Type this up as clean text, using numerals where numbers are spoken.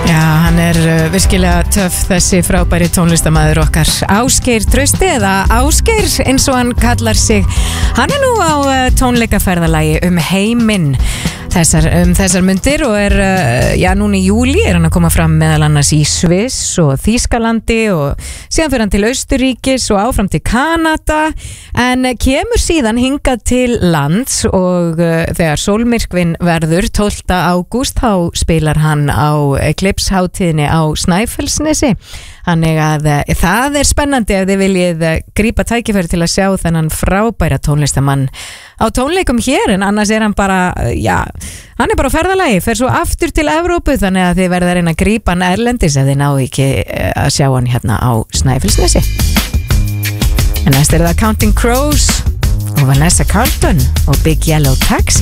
Já, hann virkilega töff þessi frábæri tónlistamæður okkar Ásgeir Trausti eða Ásgeir eins og hann kallar sig. Hann nú á tónleikaferðalagi heiminn þessar mundir og núna í júli hann að koma fram meðal annars í Sviss og Þýskalandi og síðan fyrir hann til Austurríkis og áfram til Kanada en kemur síðan hingað til lands og þegar sólmyrkvinn verður 12. ágúst þá spilar hann á Eclipse-hátíðinni á Snæfellsnesi. Þannig að það spennandi ef þið viljið grípa tækifæri til að sjá þennan frábæra tónlistamann á tónleikum hér en annars hann bara, hann bara á ferðalagi, fer svo aftur til Evrópu þannig að þið verða að reyna að grípa hann erlendis ef þið ná ekki að sjá hann hérna á Snæfellsnesi. En næst það Counting Crows og Vanessa Carlton og Big Yellow Taxi.